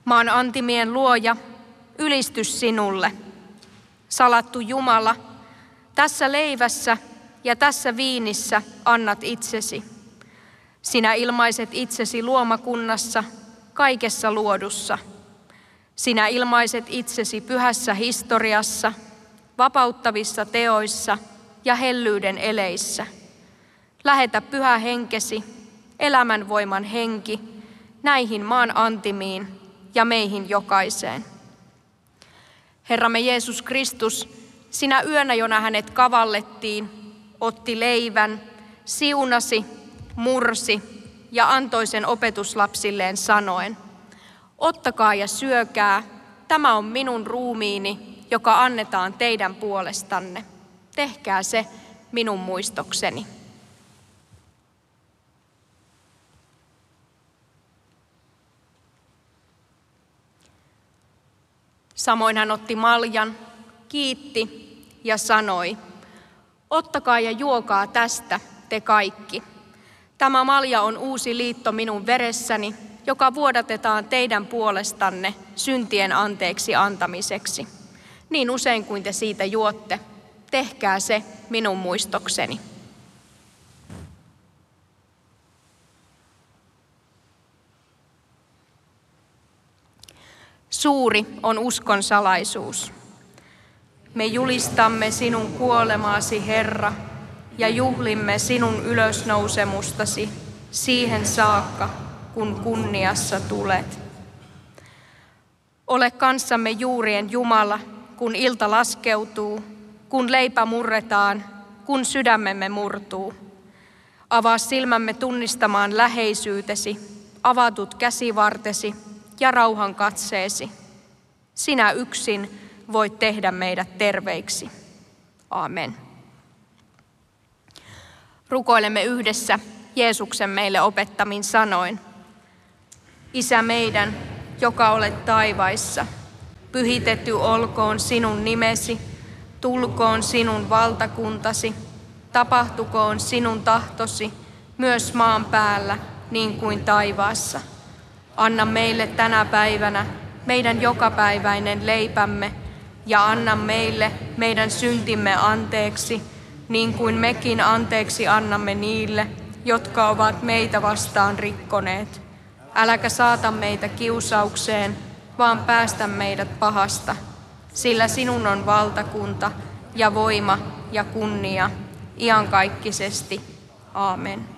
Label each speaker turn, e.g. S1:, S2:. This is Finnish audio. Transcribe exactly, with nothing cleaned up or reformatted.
S1: Maan antimien luoja, ylistys sinulle. Salattu Jumala, tässä leivässä ja tässä viinissä annat itsesi. Sinä ilmaiset itsesi luomakunnassa, kaikessa luodussa. Sinä ilmaiset itsesi pyhässä historiassa, vapauttavissa teoissa ja hellyyden eleissä. Lähetä pyhä henkesi, elämänvoiman henki, näihin maan antimiin ja meihin jokaiseen. Herramme Jeesus Kristus, sinä yönä, jona hänet kavallettiin, otti leivän, siunasi, mursi ja antoi sen opetuslapsilleen sanoen: ottakaa ja syökää, tämä on minun ruumiini, joka annetaan teidän puolestanne. Tehkää se minun muistokseni. Samoin hän otti maljan, kiitti ja sanoi: ottakaa ja juokaa tästä te kaikki. Tämä malja on uusi liitto minun veressäni, joka vuodatetaan teidän puolestanne syntien anteeksi antamiseksi. Niin usein kuin te siitä juotte, tehkää se minun muistokseni. Suuri on uskon salaisuus. Me julistamme sinun kuolemaasi, Herra, ja juhlimme sinun ylösnousemustasi siihen saakka, kun kunniassa tulet. Ole kanssamme juurien Jumala, kun ilta laskeutuu, kun leipä murretaan, kun sydämemme murtuu. Avaa silmämme tunnistamaan läheisyytesi, avatut käsivartesi ja rauhan katseesi. Sinä yksin voit tehdä meidät terveiksi. Aamen. Rukoilemme yhdessä Jeesuksen meille opettamin sanoin. Isä meidän, joka olet taivaissa, pyhitetty olkoon sinun nimesi, tulkoon sinun valtakuntasi, tapahtukoon sinun tahtosi myös maan päällä niin kuin taivaassa. Anna meille tänä päivänä meidän jokapäiväinen leipämme ja anna meille meidän syntimme anteeksi, niin kuin mekin anteeksi annamme niille, jotka ovat meitä vastaan rikkoneet. Äläkä saata meitä kiusaukseen, vaan päästä meidät pahasta, sillä sinun on valtakunta ja voima ja kunnia iankaikkisesti. Aamen.